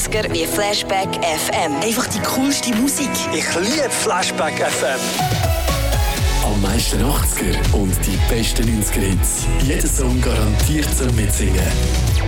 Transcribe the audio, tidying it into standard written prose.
80er wie Flashback FM. Einfach die coolste Musik. Ich liebe Flashback FM. Am meisten 80er und die besten 90er Hits. Jeder Song garantiert zum Mitsingen.